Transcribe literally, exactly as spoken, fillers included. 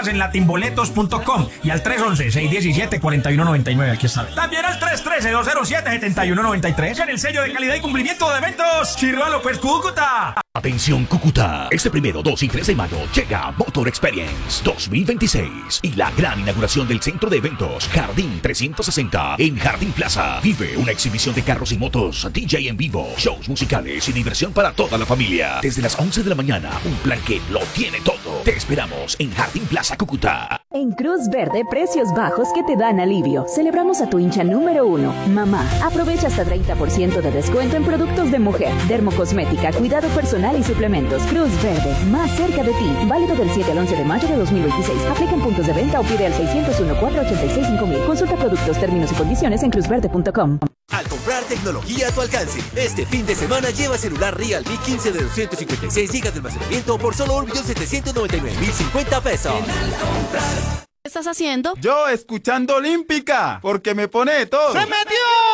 boletas en latinboletos punto com y al tres once, seiscientos diecisiete, cuarenta y uno noventa y nueve. Aquí está. También al tres trece, dos cero siete, setenta y uno noventa y tres en el sello de calidad y cumplimiento de eventos Chirva López Cúcuta. Atención Cúcuta, este primero, dos y tres de mayo llega Motor Experience dos mil veintiséis y la gran inauguración del centro de eventos Jardín trescientos sesenta en Jardín Plaza. Vive una exhibición de carros y motos, D J en vivo, shows musicales y diversión para toda la familia. Desde las once de la mañana, un plan que lo tiene todo. Te esperamos en Jardín Plaza Cúcuta. En Cruz Verde, precios bajos que te dan alivio. Celebramos a tu hincha número uno, mamá. Aprovecha hasta treinta por ciento de descuento en productos de mujer, dermocosmética, cuidado personal y suplementos. Cruz Verde, más cerca de ti. Válido del siete al once de mayo de dos mil veintiséis. Aplica en puntos de venta o pide al seis cero uno, cuatro ocho seis, cinco mil. Consulta productos, términos y condiciones en cruz verde punto com. Al comprar tecnología a tu alcance, este fin de semana lleva celular Realme quince de doscientos cincuenta y seis gigas de almacenamiento por solo un millón setecientos noventa y nueve mil cincuenta pesos. ¿Qué estás haciendo? Yo escuchando Olímpica, porque me pone todo. ¡Se metió!